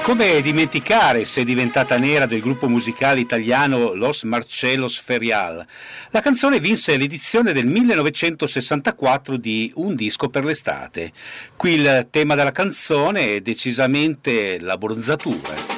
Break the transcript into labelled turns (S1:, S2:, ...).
S1: Come dimenticare Se è diventata nera del gruppo musicale italiano Los Marcellos Ferial? La canzone vinse l'edizione del 1964 di Un disco per l'estate. Qui il tema della canzone è decisamente l'abbronzatura.